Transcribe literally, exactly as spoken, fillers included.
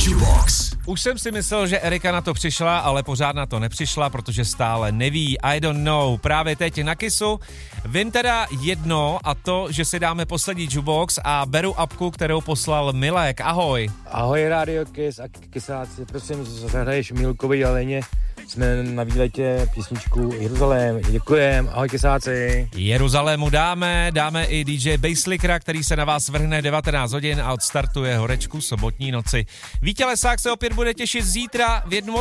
Jukebox. Už jsem si myslel, že Erika na to přišla, ale pořád na to nepřišla, protože stále neví. I don't know. Právě teď na Kissu. Vím teda jedno, a to, že si dáme poslední Jukebox a beru apku, kterou poslal Milek. Ahoj. Ahoj Radio Kiss a Kissáci, prosím, zahraješ Milkovi Jeleně. Jsme na výletě písničku Jeruzalém. Děkujem, ahoj Kissáci. Jeruzalému dáme, dáme i D J Basslickera, který se na vás vrhne devatenáct hodin a odstartuje horečku sobotní noci. Vítě Lesák se opět bude těšit zítra v jednu